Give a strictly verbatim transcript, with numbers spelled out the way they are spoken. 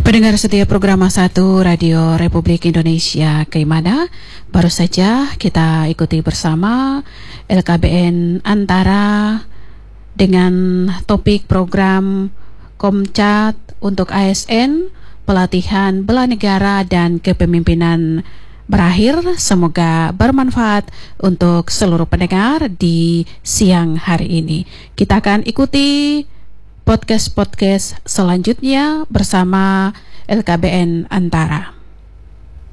Pendengar setia program satu Radio Republik Indonesia Keimana, baru saja kita ikuti bersama L K B N Antara dengan topik program Komcat untuk A S N, pelatihan bela negara dan kepemimpinan berakhir. Semoga bermanfaat untuk seluruh pendengar di siang hari ini. Kita akan ikuti podcast-podcast selanjutnya bersama L K B N Antara.